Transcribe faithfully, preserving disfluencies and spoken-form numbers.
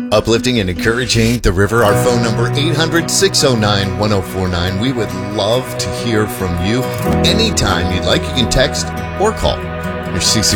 Uplifting and encouraging the river. Our phone number, eight hundred, six oh nine, one oh four nine. We would love to hear from you anytime you'd like. You can text or call your C C